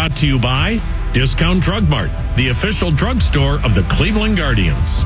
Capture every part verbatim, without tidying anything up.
brought to you by Discount Drug Mart, the official drugstore of the Cleveland Guardians.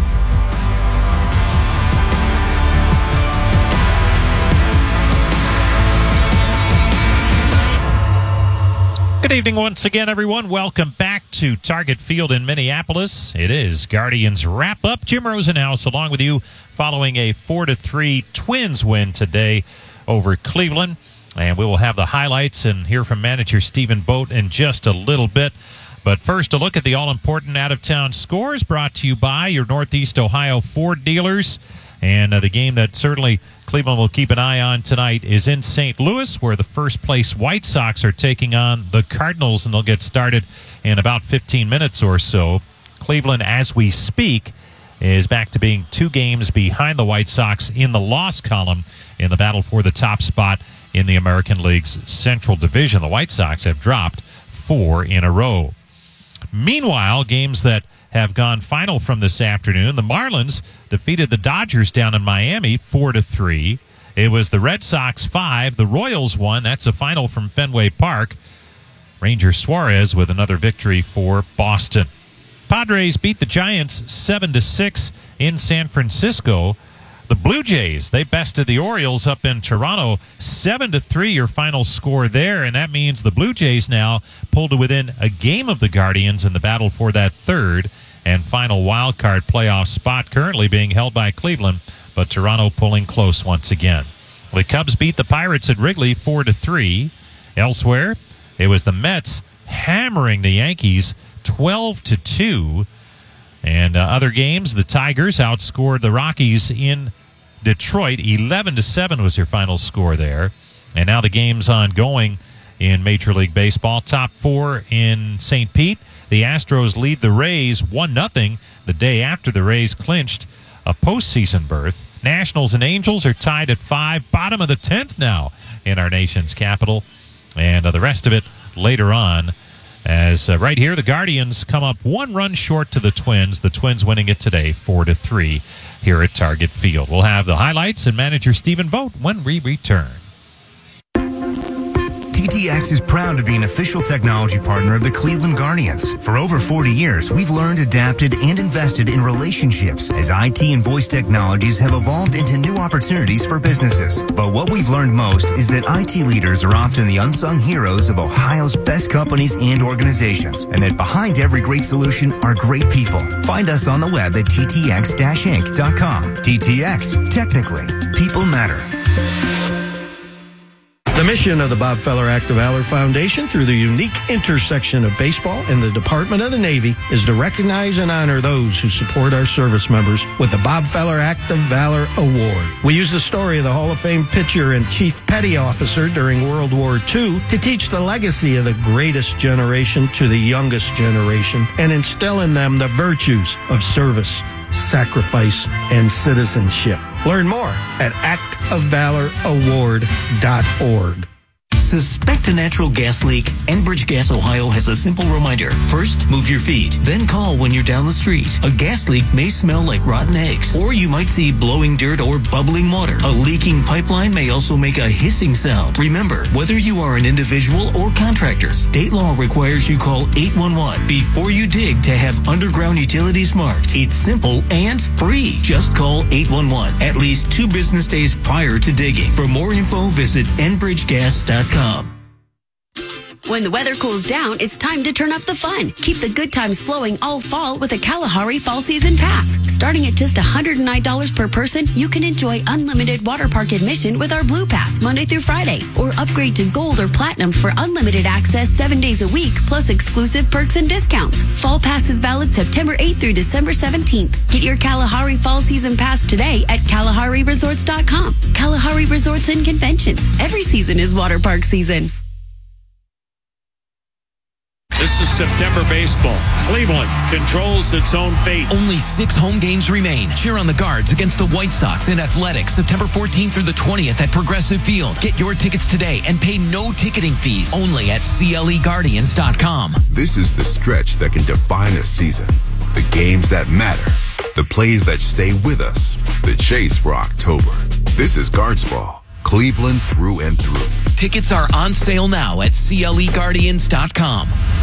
Good evening once again, everyone. Welcome back to Target Field in Minneapolis. It is Guardians wrap-up. Jim Rosenhaus along with you following a four to three Twins win today over Cleveland. And we will have the highlights and hear from manager Stephen Vogt in just a little bit. But first, a look at the all-important out-of-town scores brought to you by your Northeast Ohio Ford dealers. And uh, the game that certainly Cleveland will keep an eye on tonight is in Saint Louis, where the first-place White Sox are taking on the Cardinals, and they'll get started in about fifteen minutes or so. Cleveland, as we speak, is back to being two games behind the White Sox in the loss column in the battle for the top spot in the American League's Central Division. The White Sox have dropped four in a row. Meanwhile, games that have gone final from this afternoon. The Marlins defeated the Dodgers down in Miami four to three. It was the Red Sox five, the Royals one. That's a final from Fenway Park. Ranger Suarez with another victory for Boston. Padres beat the Giants seven to six in San Francisco. The Blue Jays, they bested the Orioles up in Toronto seven to three, your final score there, and that means the Blue Jays now pulled to within a game of the Guardians in the battle for that third and final wild card playoff spot, currently being held by Cleveland, but Toronto pulling close once again. The Cubs beat the Pirates at Wrigley four to three. Elsewhere, it was the Mets hammering the Yankees twelve to two. And uh, other games, the Tigers outscored the Rockies in Detroit. eleven to seven was your final score there. And now the game's ongoing in Major League Baseball. Top four in Saint Pete. The Astros lead the Rays one nothing the day after the Rays clinched a postseason berth. Nationals and Angels are tied at five, bottom of the tenth now in our nation's capital. And uh, the rest of it later on, as uh, right here the Guardians come up one run short to the Twins. The Twins winning it today four to three here at Target Field. We'll have the highlights and manager Stephen Vogt when we return. T T X is proud to be an official technology partner of the Cleveland Guardians. For over forty years, we've learned, adapted, and invested in relationships as I T and voice technologies have evolved into new opportunities for businesses. But what we've learned most is that I T leaders are often the unsung heroes of Ohio's best companies and organizations, and that behind every great solution are great people. Find us on the web at T T X inc dot com. T T X, technically, people matter. The mission of the Bob Feller Act of Valor Foundation, through the unique intersection of baseball and the Department of the Navy, is to recognize and honor those who support our service members with the Bob Feller Act of Valor Award. We use the story of the Hall of Fame pitcher and chief petty officer during World War Two to teach the legacy of the greatest generation to the youngest generation and instill in them the virtues of service, sacrifice, and citizenship. Learn more at act of valor award dot org. Suspect a natural gas leak? Enbridge Gas Ohio has a simple reminder. First, move your feet. Then call when you're down the street. A gas leak may smell like rotten eggs, or you might see blowing dirt or bubbling water. A leaking pipeline may also make a hissing sound. Remember, whether you are an individual or contractor, state law requires you call eight one one before you dig to have underground utilities marked. It's simple and free. Just call eight one one at least two business days prior to digging. For more info, visit enbridge gas dot com. When the weather cools down, it's time to turn up the fun. Keep the good times flowing all fall with a Kalahari Fall Season Pass. Starting at just one hundred nine dollars per person, you can enjoy unlimited water park admission with our Blue Pass Monday through Friday, or upgrade to Gold or Platinum for unlimited access seven days a week, plus exclusive perks and discounts. Fall Pass is valid September eighth through December seventeenth. Get your Kalahari Fall Season Pass today at kalahari resorts dot com. Kalahari Resorts and Conventions. Every season is water park season. This is September baseball. Cleveland controls its own fate. Only six home games remain. Cheer on the Guards against the White Sox in Athletics, September fourteenth through the twentieth at Progressive Field. Get your tickets today and pay no ticketing fees. Only at C L E guardians dot com. This is the stretch that can define a season. The games that matter. The plays that stay with us. The chase for October. This is Guards Ball. Cleveland through and through. Tickets are on sale now at C L E guardians dot com.